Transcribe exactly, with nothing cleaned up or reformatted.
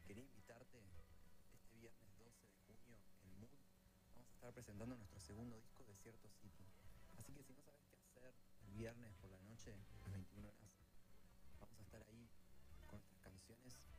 quería invitarte este viernes doce de junio en Mood. Vamos a estar presentando nuestro segundo disco, Desierto City. Así que si no sabes qué hacer el viernes por la noche, a las veintiuna horas, vamos a estar ahí con nuestras canciones